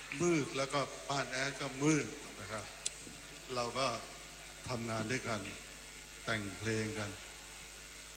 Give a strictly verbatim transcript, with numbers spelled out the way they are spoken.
มืดแล้วก็บ้านแอดก็มืดนะครับเราก็ทำงานด้วยกันแต่งเพลงกัน